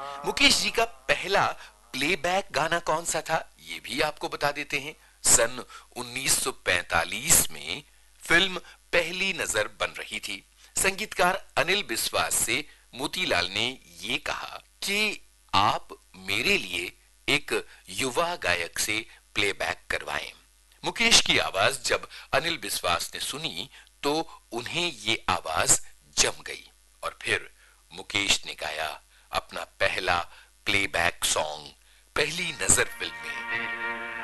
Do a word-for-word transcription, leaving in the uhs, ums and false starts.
मुकेश जी का पहला प्लेबैक गाना कौन सा था, ये भी आपको बता देते हैं। सन उन्नीस सौ पैंतालीस में फिल्म पहली नजर बन रही थी। संगीतकार अनिल बिस्वास से मोतीलाल ने ये कहा कि आप मेरे लिए एक युवा गायक से प्लेबैक करवाएं। मुकेश की आवाज जब अनिल बिस्वास ने सुनी तो उन्हें ये आवाज